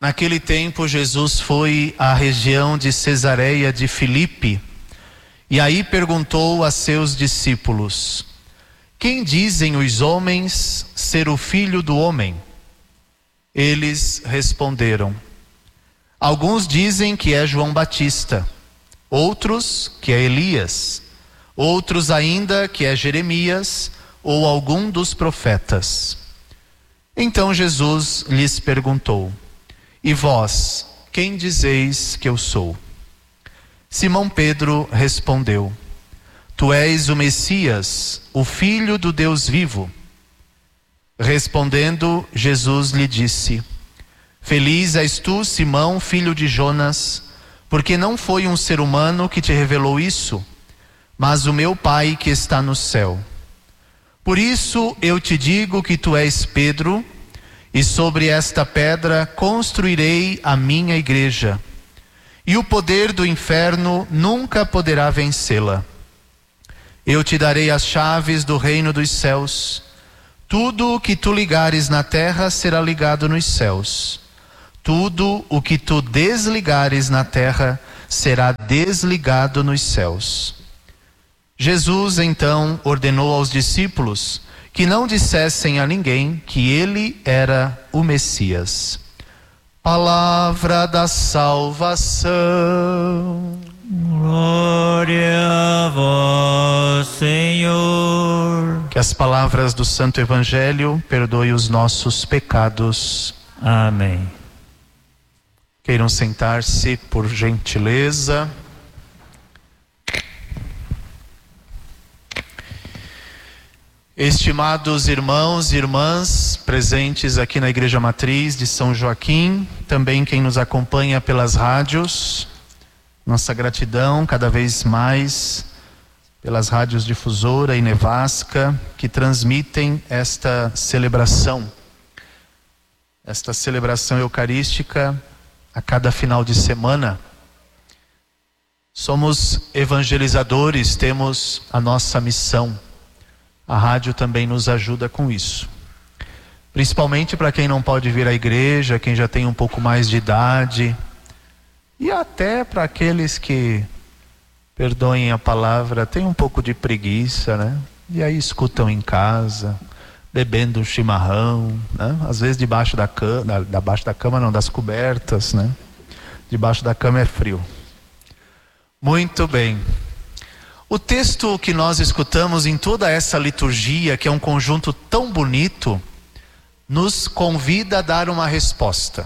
Naquele tempo, Jesus foi à região de Cesareia de Filipe e aí perguntou a seus discípulos: quem dizem os homens ser o Filho do Homem? Eles responderam: alguns dizem que é João Batista, outros que é Elias, outros ainda que é Jeremias ou algum dos profetas. Então Jesus lhes perguntou: e vós, quem dizeis que eu sou? Simão Pedro respondeu: tu és o Messias, o Filho do Deus vivo. Respondendo, Jesus lhe disse: feliz és tu, Simão, filho de Jonas, porque não foi um ser humano que te revelou isso, mas o meu Pai que está no céu. Por isso eu te digo que tu és Pedro, e sobre esta pedra construirei a minha igreja, e o poder do inferno nunca poderá vencê-la. Eu te darei as chaves do reino dos céus. Tudo o que tu ligares na terra será ligado nos céus. Tudo o que tu desligares na terra será desligado nos céus. Jesus então ordenou aos discípulos que não dissessem a ninguém que ele era o Messias. Palavra da salvação. Glória a vós, Senhor. Que as palavras do Santo Evangelho perdoem os nossos pecados. Amém. Queiram sentar-se, por gentileza. Estimados irmãos e irmãs presentes aqui na Igreja Matriz de São Joaquim, também quem nos acompanha pelas rádios, nossa gratidão cada vez mais pelas rádios Difusora e Nevasca, que transmitem esta celebração eucarística a cada final de semana. Somos evangelizadores, temos a nossa missão. A rádio também nos ajuda com isso. Principalmente para quem não pode vir à igreja, quem já tem um pouco mais de idade. E até para aqueles que, perdoem a palavra, têm um pouco de preguiça, né? E aí escutam em casa, bebendo um chimarrão, né? Às vezes debaixo da cama não, das cobertas, né? Debaixo da cama é frio. Muito bem. O texto que nós escutamos em toda essa liturgia, que é um conjunto tão bonito, nos convida a dar uma resposta.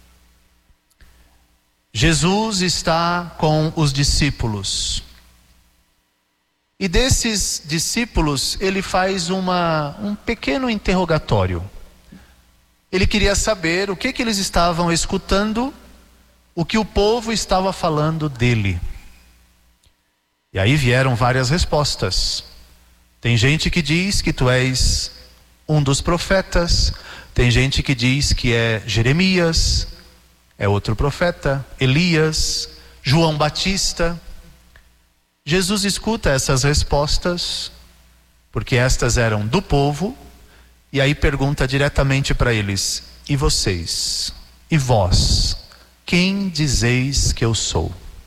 Jesus está com os discípulos. E desses discípulos, ele faz um pequeno interrogatório. Ele queria saber o que eles estavam escutando, o que o povo estava falando dele. E aí vieram várias respostas. Tem gente que diz que tu és um dos profetas. Tem gente que diz que é Jeremias, é outro profeta, Elias, João Batista. Jesus escuta essas respostas, porque estas eram do povo, e aí pergunta diretamente para eles: e vocês? E vós? Quem dizeis que eu sou?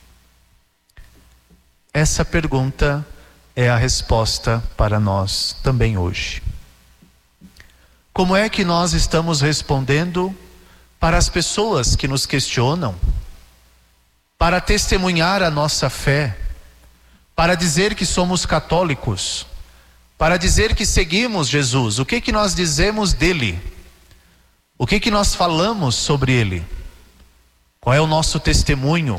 Essa pergunta é a resposta para nós também hoje. Como é que nós estamos respondendo para as pessoas que nos questionam, para testemunhar a nossa fé, para dizer que somos católicos, para dizer que seguimos Jesus? O que nós dizemos dele? O que nós falamos sobre ele? Qual é o nosso testemunho?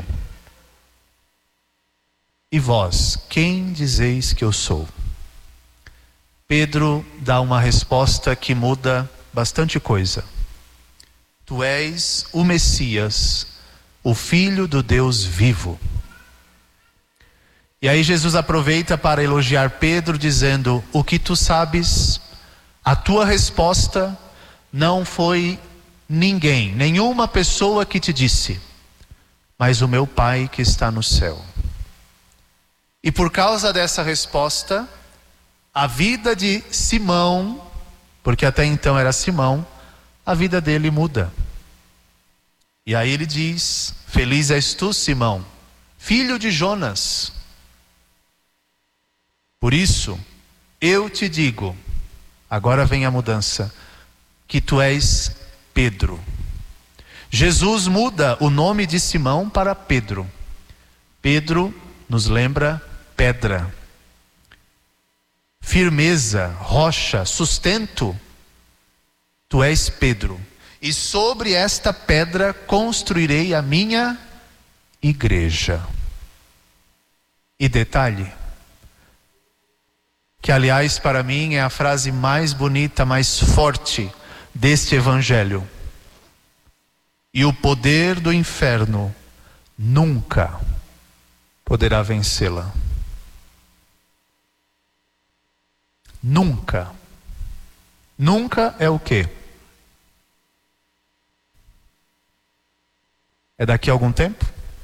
E vós, quem dizeis que eu sou? Pedro dá uma resposta que muda bastante coisa. Tu és o Messias, o Filho do Deus vivo. E aí Jesus aproveita para elogiar Pedro, dizendo: o que tu sabes, a tua resposta não foi ninguém, nenhuma pessoa que te disse, mas o meu Pai que está no céu. E por causa dessa resposta, a vida de Simão, porque até então era Simão, a vida dele muda. E aí ele diz: feliz és tu, Simão, filho de Jonas. Por isso, eu te digo, agora vem a mudança, que tu és Pedro. Jesus muda o nome de Simão para Pedro. Pedro nos lembra pedra, firmeza, rocha, sustento. Tu és Pedro, e sobre esta pedra construirei a minha igreja. E detalhe, que aliás para mim é a frase mais bonita, mais forte deste evangelho: e o poder do inferno nunca poderá vencê-la. Nunca. Nunca é o quê? É daqui a algum tempo?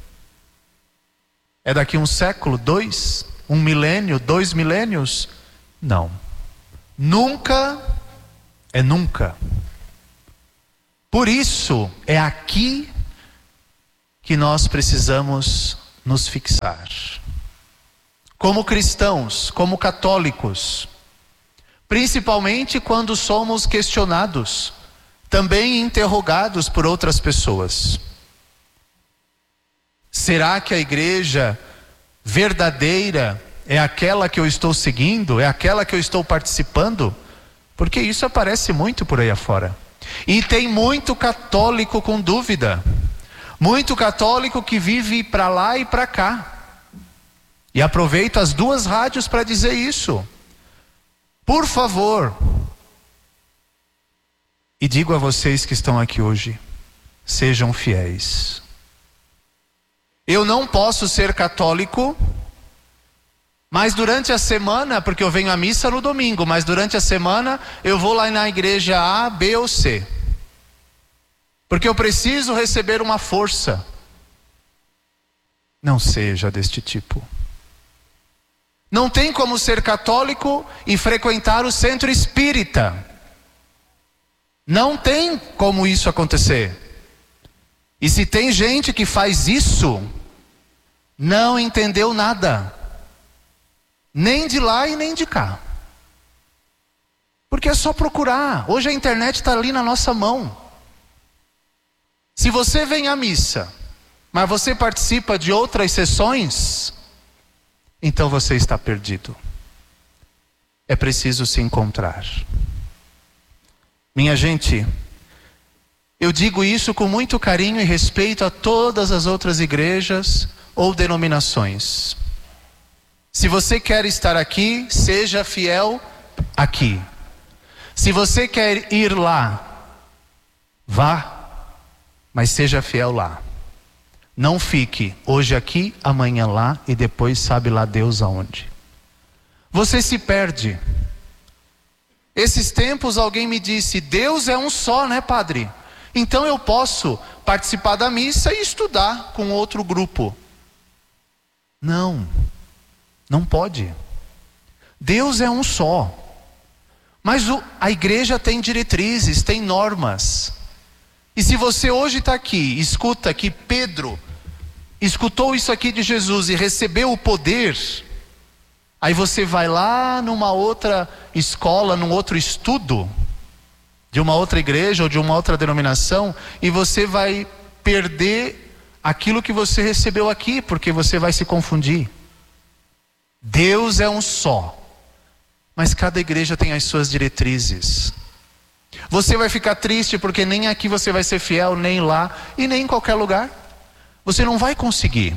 É daqui um século, 2, 1 milênio, 2 milênios? Não. Nunca é nunca. Por isso, é aqui que nós precisamos nos fixar. Como cristãos, como católicos, principalmente quando somos questionados, também interrogados por outras pessoas. Será que a igreja verdadeira é aquela que eu estou seguindo? É aquela que eu estou participando? Porque isso aparece muito por aí afora. E tem muito católico com dúvida. Muito católico que vive para lá e para cá. E aproveito as duas rádios para dizer isso. Por favor. E digo a vocês que estão aqui hoje: sejam fiéis. Eu não posso ser católico, mas durante a semana, porque eu venho à missa no domingo, mas durante a semana eu vou lá na igreja A, B ou C. Porque eu preciso receber uma força. Não seja deste tipo. Não tem como ser católico e frequentar o centro espírita. Não tem como isso acontecer. E se tem gente que faz isso, não entendeu nada. Nem de lá e nem de cá. Porque é só procurar. Hoje a internet está ali na nossa mão. Se você vem à missa, mas você participa de outras sessões, então você está perdido. É preciso se encontrar. Minha gente, eu digo isso com muito carinho e respeito a todas as outras igrejas ou denominações. Se você quer estar aqui, seja fiel aqui. Se você quer ir lá, vá, mas seja fiel lá. Não fique hoje aqui, amanhã lá e depois sabe lá Deus aonde. Você se perde. Esses tempos alguém me disse: Deus é um só, né, padre? Então eu posso participar da missa e estudar com outro grupo. Não, não pode. Deus é um só. Mas a igreja tem diretrizes, tem normas. E se você hoje está aqui, escuta que Pedro escutou isso aqui de Jesus e recebeu o poder, aí você vai lá numa outra escola, num outro estudo, de uma outra igreja ou de uma outra denominação, e você vai perder aquilo que você recebeu aqui, porque você vai se confundir. Deus é um só, mas cada igreja tem as suas diretrizes. Você vai ficar triste porque nem aqui você vai ser fiel, nem lá e nem em qualquer lugar. Você não vai conseguir.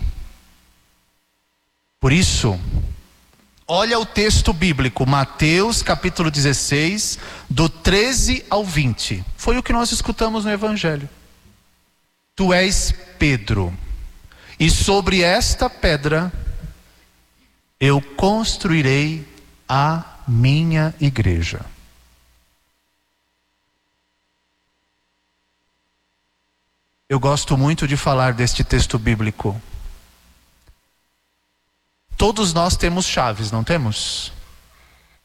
Por isso, olha o texto bíblico, Mateus capítulo 16, do 13 ao 20. Foi o que nós escutamos no Evangelho. Tu és Pedro, e sobre esta pedra eu construirei a minha igreja. Eu gosto muito de falar deste texto bíblico. Todos nós temos chaves, não temos?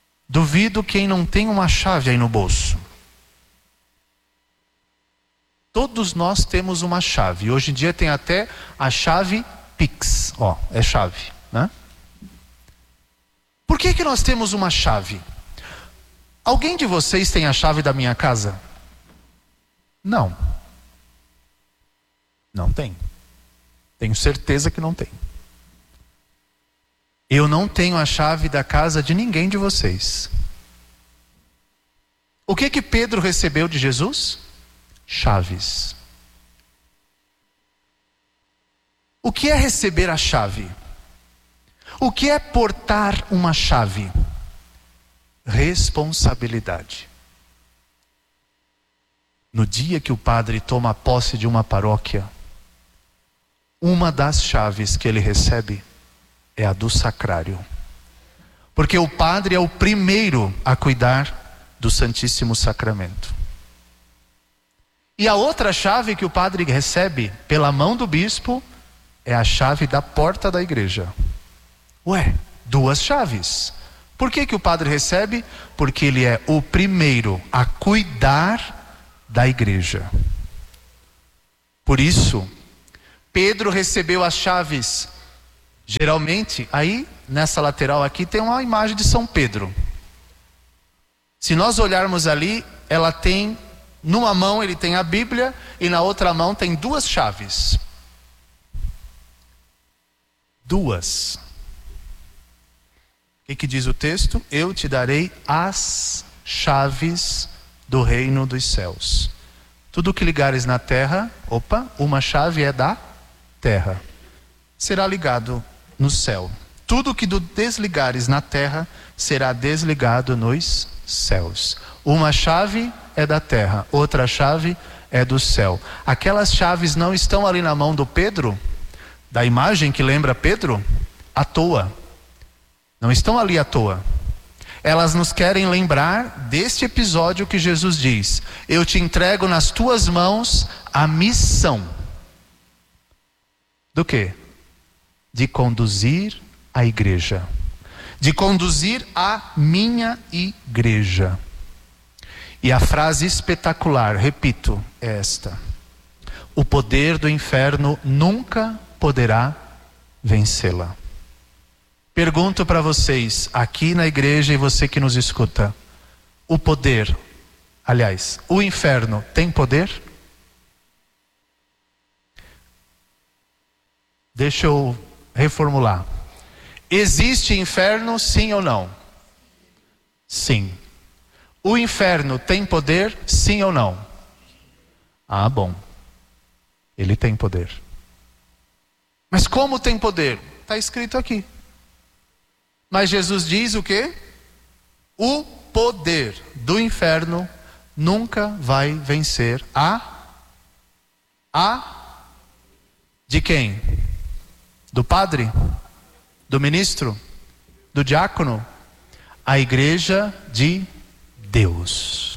Duvido quem não tem uma chave aí no bolso. Todos nós temos uma chave. Hoje em dia tem até a chave Pix. Ó, é chave, né? Por que nós temos uma chave? Alguém de vocês tem a chave da minha casa? Não. Não tem. Tenho certeza que não tem. Eu não tenho a chave da casa de ninguém de vocês. O que Pedro recebeu de Jesus? Chaves. O que é receber a chave? O que é portar uma chave? Responsabilidade. No dia que o padre toma posse de uma paróquia, uma das chaves que ele recebe é a do sacrário. Porque o padre é o primeiro a cuidar do Santíssimo Sacramento. E a outra chave que o padre recebe pela mão do bispo é a chave da porta da igreja. Ué, duas chaves. Por que o padre recebe? Porque ele é o primeiro a cuidar da igreja. Por isso, Pedro recebeu as chaves. Geralmente, aí nessa lateral aqui tem uma imagem de São Pedro. Se nós olharmos ali, ela tem, numa mão ele tem a Bíblia e na outra mão tem duas chaves. Duas. O que diz o texto? Eu te darei as chaves do reino dos céus. Tudo que ligares na terra, uma chave é da terra, será ligado no céu. Tudo que desligares na terra, será desligado nos céus. Uma chave é da terra, outra chave é do céu. Aquelas chaves não estão ali na mão do Pedro, da imagem que lembra Pedro, à toa. Não estão ali à toa. Elas nos querem lembrar deste episódio que Jesus diz: eu te entrego nas tuas mãos a missão. Do quê? De conduzir a igreja. De conduzir a minha igreja. E a frase espetacular, repito, é esta: o poder do inferno nunca poderá vencê-la. Pergunto para vocês, aqui na igreja e você que nos escuta, o poder, aliás, o inferno tem poder? Deixa eu reformular. Existe inferno, sim ou não? Sim. O inferno tem poder, sim ou não? Ah, bom. Ele tem poder. Mas como tem poder? Está escrito aqui. Mas Jesus diz o quê? O poder do inferno nunca vai vencer de quem? Do padre? Do ministro? Do diácono? A igreja de Deus.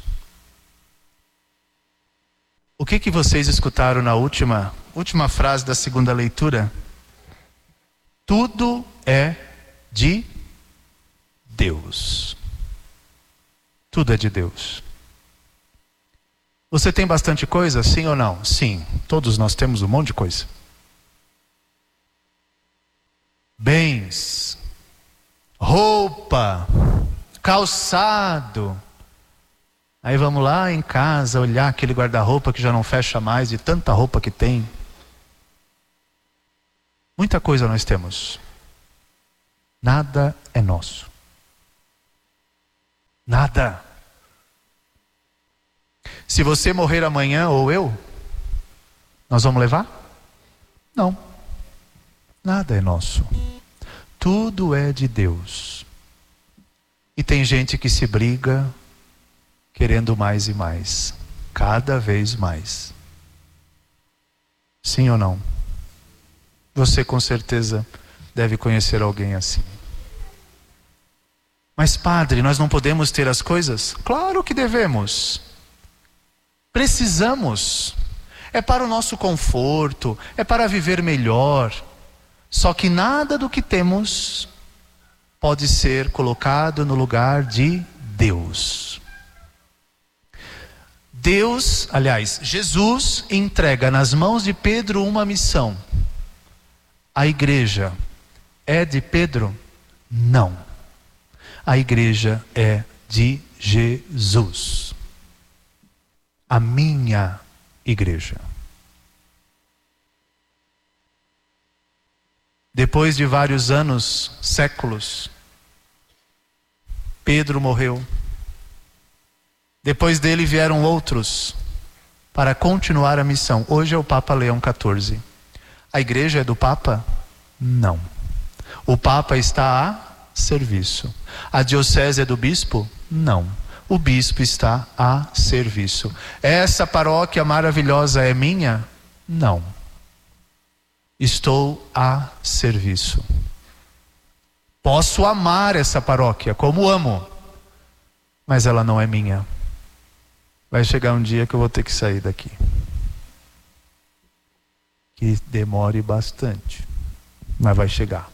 O que vocês escutaram na última frase da segunda leitura? Tudo é de Deus. Tudo é de Deus. Você tem bastante coisa, sim ou não? Sim, todos nós temos um monte de coisa. Bens, roupa, calçado. Aí vamos lá em casa olhar aquele guarda-roupa que já não fecha mais de tanta roupa que tem. Muita coisa nós temos. Nada é nosso. Nada. Se você morrer amanhã ou eu, nós vamos levar? Não. Nada é nosso. Tudo é de Deus. E tem gente que se briga querendo mais e mais, cada vez mais. Sim ou não? Você com certeza deve conhecer alguém assim. Mas padre, nós não podemos ter as coisas? Claro que devemos. Precisamos. É para o nosso conforto, é para viver melhor. Só que nada do que temos pode ser colocado no lugar de Deus. Jesus entrega nas mãos de Pedro uma missão. A igreja é de Pedro? Não. A igreja é de Jesus. A minha igreja. Depois de vários anos, séculos, Pedro morreu. Depois dele vieram outros para continuar a missão. Hoje é o Papa Leão XIV. A igreja é do Papa? Não. O Papa está a serviço. A diocese é do bispo? Não. O bispo está a serviço. Essa paróquia maravilhosa é minha? Não. Estou a serviço. Posso amar essa paróquia como amo, mas ela não é minha. Vai chegar um dia que eu vou ter que sair daqui. Que demore bastante, mas vai chegar.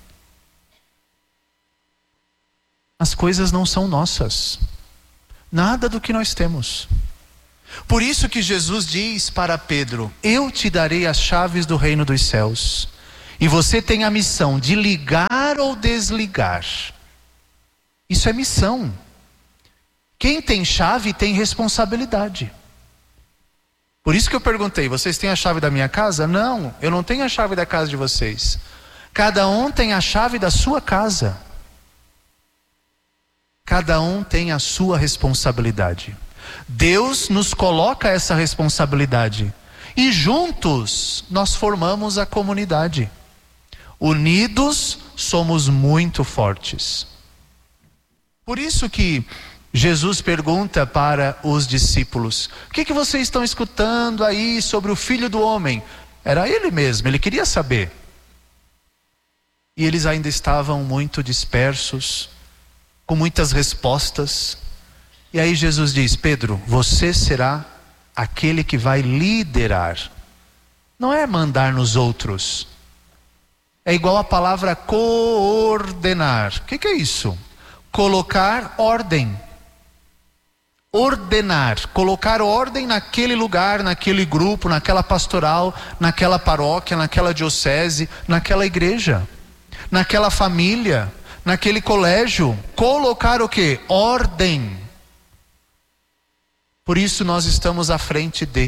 As coisas não são nossas. Nada do que nós temos. Por isso que Jesus diz para Pedro: eu te darei as chaves do reino dos céus. E você tem a missão de ligar ou desligar. Isso é missão. Quem tem chave tem responsabilidade. Por isso que eu perguntei: vocês têm a chave da minha casa? Não, eu não tenho a chave da casa de vocês. Cada um tem a chave da sua casa. Cada um tem a sua responsabilidade. Deus nos coloca essa responsabilidade. E juntos nós formamos a comunidade. Unidos somos muito fortes. Por isso que Jesus pergunta para os discípulos: o que vocês estão escutando aí sobre o Filho do Homem? Era ele mesmo, ele queria saber. E eles ainda estavam muito dispersos, com muitas respostas. E aí Jesus diz: Pedro, você será aquele que vai liderar. Não é mandar nos outros. É igual a palavra coordenar. O que é isso? Colocar ordem. Ordenar, colocar ordem naquele lugar, naquele grupo, naquela pastoral, naquela paróquia, naquela diocese, naquela igreja, naquela família, naquele colégio. Colocar o quê? Ordem. Por isso nós estamos à frente de.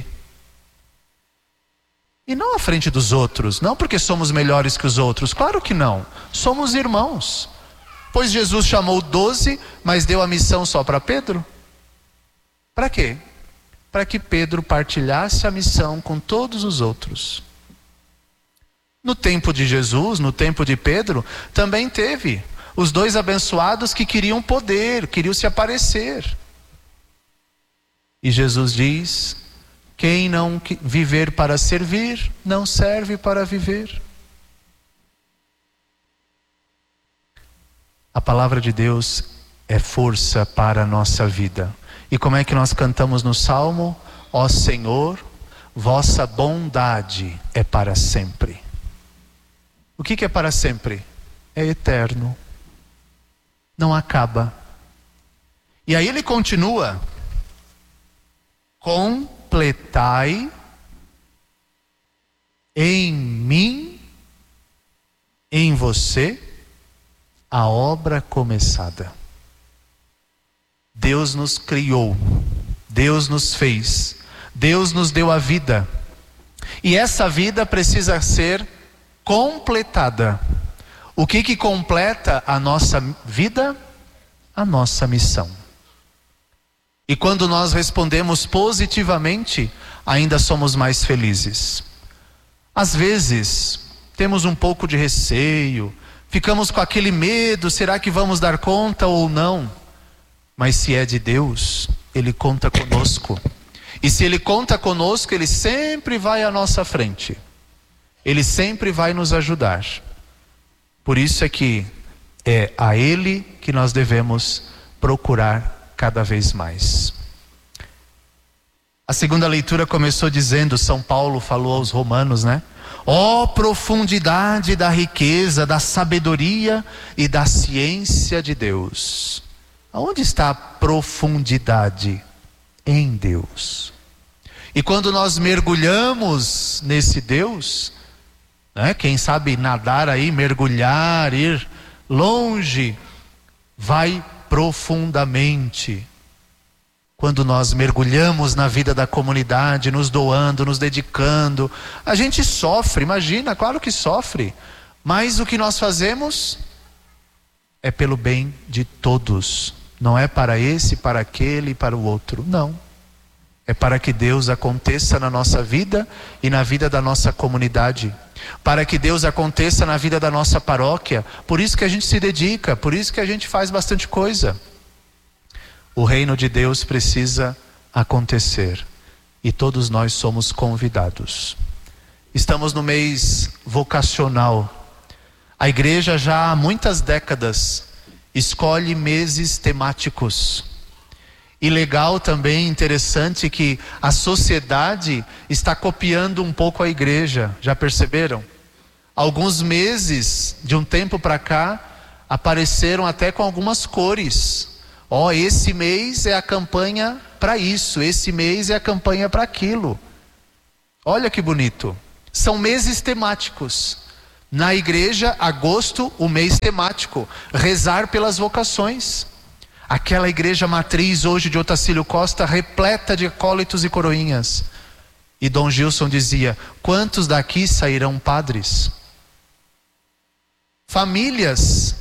E não à frente dos outros, não porque somos melhores que os outros, claro que não. Somos irmãos. Pois Jesus chamou 12, mas deu a missão só para Pedro. Para quê? Para que Pedro partilhasse a missão com todos os outros. No tempo de Jesus, no tempo de Pedro, também teve os 2 abençoados que queriam poder, queriam se aparecer. E Jesus diz: quem não viver para servir, não serve para viver. A palavra de Deus é força para a nossa vida. E como é que nós cantamos no Salmo? Ó Senhor, vossa bondade é para sempre. O que é para sempre? É eterno. Não acaba. E aí ele continua: completai em mim, em você, a obra começada. Deus nos criou, Deus nos fez, Deus nos deu a vida. E essa vida precisa ser completada. O que completa a nossa vida? A nossa missão. E quando nós respondemos positivamente, ainda somos mais felizes. Às vezes, temos um pouco de receio, ficamos com aquele medo: será que vamos dar conta ou não? Mas se é de Deus, Ele conta conosco. E se Ele conta conosco, Ele sempre vai à nossa frente. Ele sempre vai nos ajudar. Por isso é que é a Ele que nós devemos procurar cada vez mais. A segunda leitura começou dizendo, São Paulo falou aos romanos, né? Ó profundidade da riqueza, da sabedoria e da ciência de Deus. Aonde está a profundidade? Em Deus. E quando nós mergulhamos nesse Deus, né, quem sabe nadar aí, mergulhar, ir longe, vai profundamente. Quando nós mergulhamos na vida da comunidade, nos doando, nos dedicando, a gente sofre, imagina, claro que sofre, mas o que nós fazemos é pelo bem de todos, não é para esse, para aquele e para o outro, não. É para que Deus aconteça na nossa vida e na vida da nossa comunidade, para que Deus aconteça na vida da nossa paróquia. Por isso que a gente se dedica, por isso que a gente faz bastante coisa. O reino de Deus precisa acontecer e todos nós somos convidados. Estamos no mês vocacional. A igreja já há muitas décadas escolhe meses temáticos. E legal também, interessante, que a sociedade está copiando um pouco a igreja. Já perceberam? Alguns meses, de um tempo para cá, apareceram até com algumas cores. Esse mês é a campanha para isso, esse mês é a campanha para aquilo. Olha que bonito. São meses temáticos. Na igreja, agosto, o mês temático, rezar pelas vocações. Aquela igreja matriz hoje de Otacílio Costa, repleta de acólitos e coroinhas. E Dom Gilson dizia: quantos daqui sairão padres? Famílias,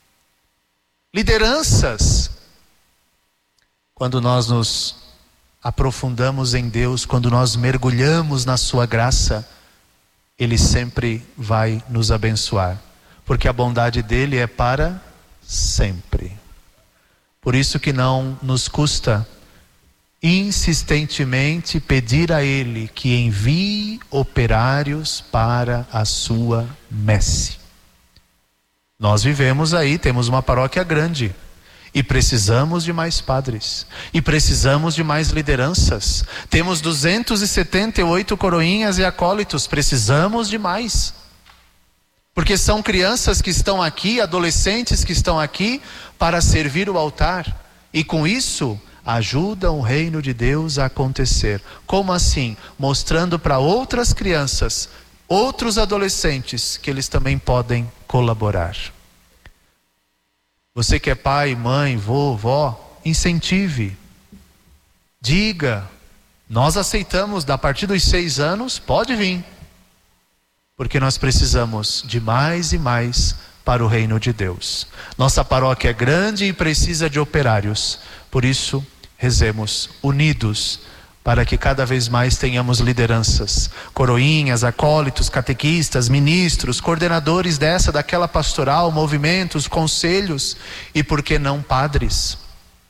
lideranças. Quando nós nos aprofundamos em Deus, quando nós mergulhamos na sua graça, Ele sempre vai nos abençoar, porque a bondade dele é para sempre. Por isso que não nos custa insistentemente pedir a Ele que envie operários para a sua messe. Nós vivemos aí, temos uma paróquia grande e precisamos de mais padres e precisamos de mais lideranças. Temos 278 coroinhas e acólitos, precisamos de mais. Porque são crianças que estão aqui, adolescentes que estão aqui para servir o altar. E com isso, ajudam o reino de Deus a acontecer. Como assim? Mostrando para outras crianças, outros adolescentes, que eles também podem colaborar. Você que é pai, mãe, vô, vó, incentive. Diga, nós aceitamos, a partir dos 6 anos, pode vir. Porque nós precisamos de mais e mais para o reino de Deus. Nossa paróquia é grande e precisa de operários. Por isso, rezemos unidos para que cada vez mais tenhamos lideranças, coroinhas, acólitos, catequistas, ministros, coordenadores daquela pastoral, movimentos, conselhos e, por que não, padres,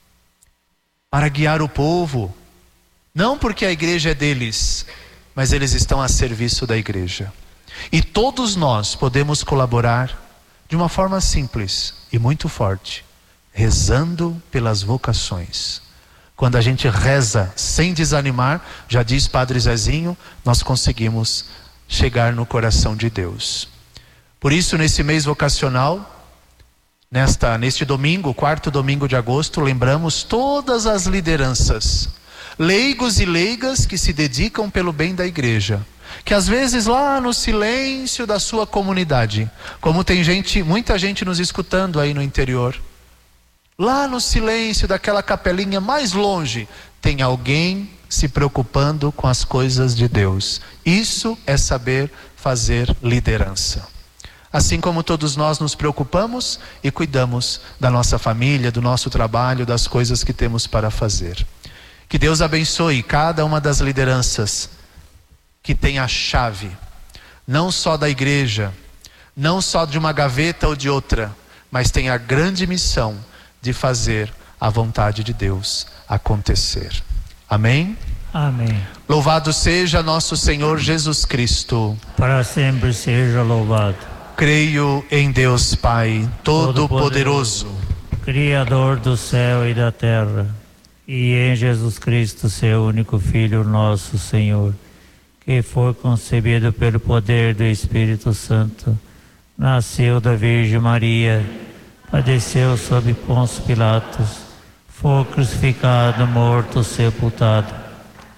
para guiar o povo, não porque a igreja é deles, mas eles estão a serviço da igreja. E todos nós podemos colaborar de uma forma simples e muito forte, rezando pelas vocações. Quando a gente reza sem desanimar, já diz Padre Zezinho, nós conseguimos chegar no coração de Deus. Por isso, nesse mês vocacional, neste domingo, 4º domingo de agosto, lembramos todas as lideranças, leigos e leigas que se dedicam pelo bem da igreja, que às vezes lá no silêncio da sua comunidade, como tem muita gente nos escutando aí no interior, lá no silêncio daquela capelinha mais longe, tem alguém se preocupando com as coisas de Deus. Isso é saber fazer liderança. Assim como todos nós nos preocupamos e cuidamos da nossa família, do nosso trabalho, das coisas que temos para fazer. Que Deus abençoe cada uma das lideranças que tem a chave, não só da igreja, não só de uma gaveta ou de outra, mas tem a grande missão de fazer a vontade de Deus acontecer. Amém? Amém. Louvado seja nosso Senhor Jesus Cristo. Para sempre seja louvado. Creio em Deus Pai Todo-Poderoso, Criador do céu e da terra, e em Jesus Cristo, seu único Filho, nosso Senhor, que foi concebido pelo poder do Espírito Santo, nasceu da Virgem Maria, padeceu sob Pôncio Pilatos, foi crucificado, morto, sepultado,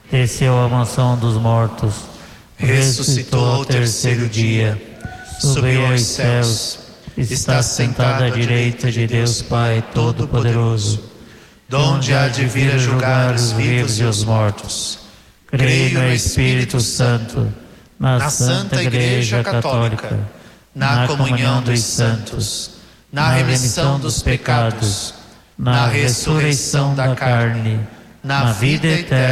desceu à mansão dos mortos, ressuscitou ao terceiro dia, subiu aos céus, está sentado à direita de Deus Pai Todo-Poderoso, donde há de vir a julgar os vivos e os mortos. Creio no Espírito Santo, na Santa Igreja Católica, na comunhão dos santos, na remissão dos pecados, na ressurreição da carne, na vida eterna.